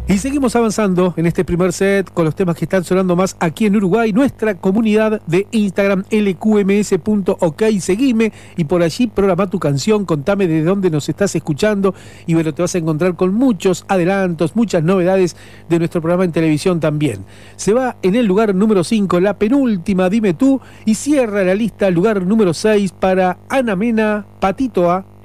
Y seguimos avanzando en este primer set con los temas que están sonando más aquí en Uruguay. Nuestra comunidad de Instagram, lqms.ok. Seguime y por allí programa tu canción, contame de dónde nos estás escuchando. Y bueno, te vas a encontrar con muchos adelantos, muchas novedades de nuestro programa en televisión también. Se va en el lugar número 5, la penúltima, Dime Tú. Y cierra la lista, lugar número 6 para Ana Mena, Patito A.